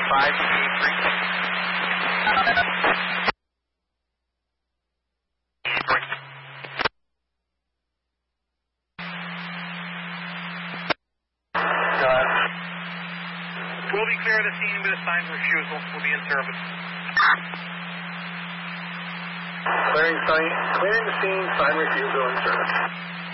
We'll be clear of the scene with a sign of refusal. We'll be in service. Clearing the scene, sign refusal in service.